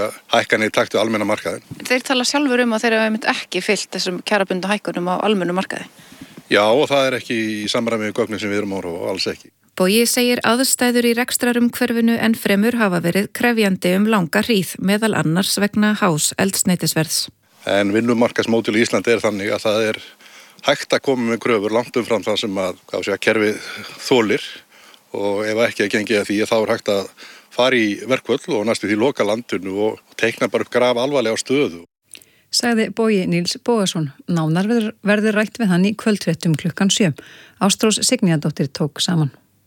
líka hækkanir í takt við almenna markaðinn. Þeir tala sjálfur að þeir hafa ekki fylgt þessum kjarabundnu hækkunum á almennu markaði. Já, og það ekki í samræmi við gögnin sem við erum á og alls ekki. Bogi segir aðstæður í rekstrarumhverfinu en fremur hafa verið krefjandi langa hríð, meðal annars vegna hás eldsneytisverðs. En vinnumarkaðsmódel í Íslandi þannig að það hægt að koma með kröfur langt umfram það sem kerfið þolir og ef ekki að gengi að því þá hægt að fara í verkföll og næstu því loka landinu og teikna bara upp graf alvarlega stöðu. Sagði Bogi Níls Bogason. Nánar verður rætt við hann í kvöldfréttum 7:00. Ástrós Signíadóttir tók saman.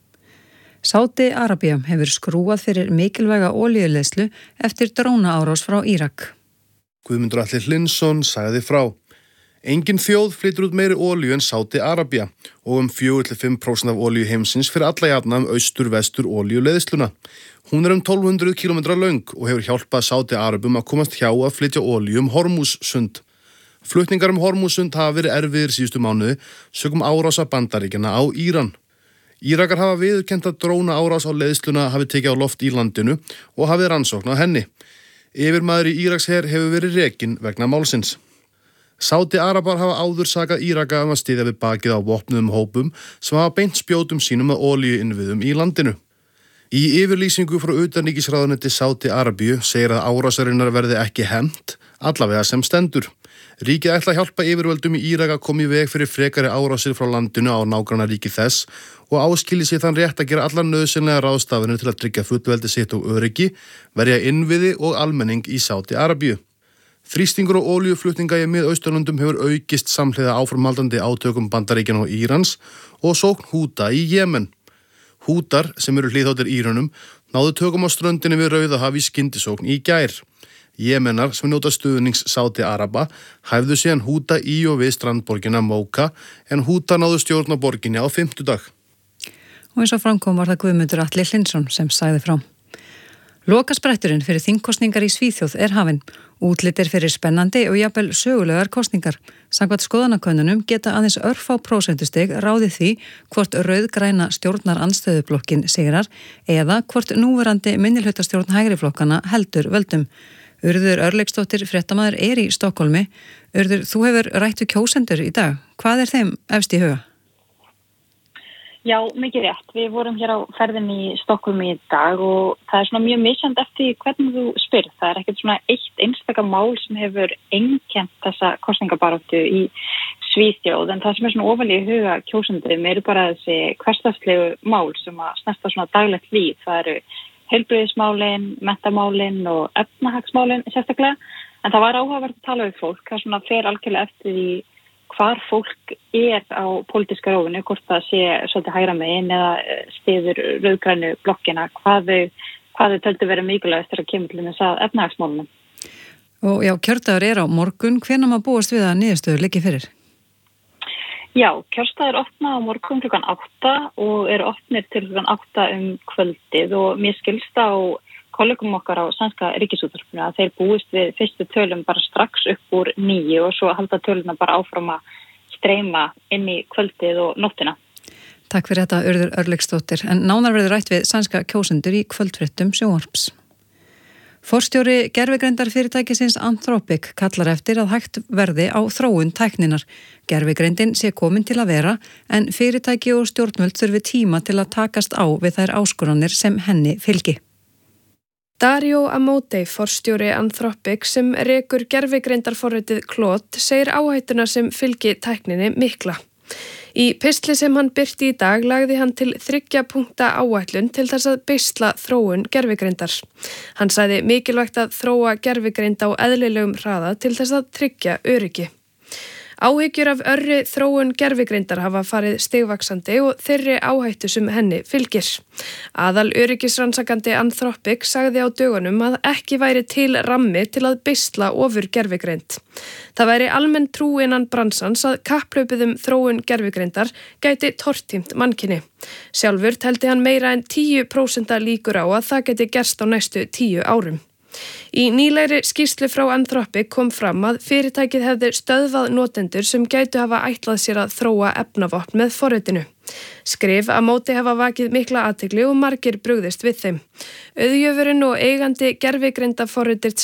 Sádi Arabía hefur skrúað fyrir mikilvæga olíuleiðslu eftir drónaárás frá Írak. Guðmundur Atli Hlynsson sagði frá. Engin þjóð flytur út meiri olíu en Sádi Arabía og 4-5% af olíu heimsins fyrir alla jafna austur-vestur olíuleiðsluna. Hún 1200 km löng og hefur hjálpað Sádi Arabum að komast hjá að flytja olíu Hormúzsund. Flutningar Hormúzsund hafa verið erfiðir síðustu mánuði sökum árása Bandaríkjanna á Íran. Írakar hafa viðurkennt að drónaárás á leiðsluna hafi tekið á loft í landinu og hafið rannsókn á henni. Yfirmaður í Íraksher hefur verið rekinn vegna málsins. Sádi Arabar hafa áður sakað Íraka að styðja við bakið á vopnuðum hópum sem hafa beint spjótum sínum að olíuinnviðum í landinu. Í yfirlýsingu frá utanríkisráðuneyti Sádi Arabíu segir að árásarinnar verði ekki hefnt, allavega sem stendur. Ríkið ætla að hjálpa yfirvöldum í Írak að koma í veg fyrir frekari árásir frá landinu á nágrannaríki þess og áskilji sér þann rétt að gera allar nauðsynlega ráðstafanir til að tryggja fullveldi sitt og öryggi, verja innviði og almenning í Sádi Arabíu. Þrýstingur og olíuflutninga í Mið-Austurlöndum hefur aukist samhliða áframhaldandi átökum Bandaríkjanna og Írans og sókn Húta í Jemen. Hútar, sem eru hliðháttir Írönum, náðu tökum á ströndinni við Rauðahaf í skyndisókn í gær. Jemenar, sem njóta stuðnings Sádi Araba, hæfðu síðan Húta í og við strandborgina Móka, en Húta náðu stjórn á borginni á 50. Og eins og framkom var það Guðmundur Atli Hlynsson sem sagði frá. Lokaspretturinn fyrir þingkosningar í Svíþjóð hafinn. Útlit fyrir spennandi og jafnvel sögulegar kosningar. Samkvæmt skoðanakönnunum geta aðeins örfá prósentustig ráðið því hvort rauðgræna stjórnarandstöðublokkin sigrar eða hvort núverandi minnihlutastjórn hægriflokkana heldur völdum. Urður Örlygsdóttir, fréttamaður, í Stokkólmi. Urður, þú hefur rætt við kjósendur í dag. Hvað þeim efst í huga? Já, mikið rétt. Við vorum hér á ferðinni í Stokkólmi í dag og það svona mjög misjandi eftir hvernig þú spyrð. Það ekkert svona eitt einstaka mál sem hefur einkennt þessa kosningabaráttu í Svíþjóð, en það sem svona ofalega í huga kjósendum bara þessi hversdagslegu mál sem að snerta svona daglegt líf. Það eru heilbrigðismálin, menntamálin og efnahagsmálin sérstaklega, en það var áhugavert að tala við fólk. Það svona fer algjörlega eftir því hvar fólk á pólitíska rófinu, hvort það sé svolítið hægra megin eða styður rauðgrænu blokkina, hvað þau töldu vera mikilvægt þegar kemur til þess að efnahagsmálunum. Og já, kjördagur á morgun, hvenær má búast við að niðurstöður liggi fyrir? Já, kjörstaður opna á morgun 8 og eru opnir til 8 kvöldið og mér skilst á kollegum okkar á sænska ríkisútvarpinu að þeir búist við fyrstu tölum bara strax upp úr 9 og svo halda töluna bara áfram að streyma inn í kvöldið og nóttina. Takk fyrir þetta, Urður Örlygsdóttir. En nánar verður rætt við sænska kjósendur í kvöldfréttum sjónvarps. Forstjóri gervigreindarfyrirtækisins Anthropic kallar eftir að hægt verði á þróun tækninar. Gervigreindin sé komin til að vera en fyrirtæki og stjórnvöld þurfi tíma til að takast á við þær áskoranir sem henni fylgi. Dario Amodei, forstjóri Anthropic sem rekur gervigreindarforritið Claude, segir áhættuna sem fylgi tækninni mikla. Í pistli sem hann birti í dag lagði hann til 3 punkta áætlun til þess að beisla þróun gervigreindar. Hann sagði mikilvægt að þróa gervigreind á eðlilegum hraða til þess að tryggja öryggi. Áhyggjur af örri þróun gervigreindar hafa farið stigvaxandi og þeirri áhættu sem henni fylgir. Aðal öryggisrannsakandi Anthropic sagði á dögunum að ekki væri til rammi til að beisla ofur gervigreind. Það væri almenn trú innan bransans að kapphlaupið þróun gervigreindar gæti tortímt mannkyni. Sjálfur teldi hann meira en 10% líkur á að það gæti gerst á næstu 10 árum. Í nýlegri skýrslu frá Anthropic kom fram að fyrirtækið hefði stöðvað notendur sem gætu hafa ætlað sér að þróa efnavopn með forritinu. Skrif að móti hafa vakið mikla athygli og margir brugðist við þeim. Auðjöfurinn og eigandi gervigreindaforritið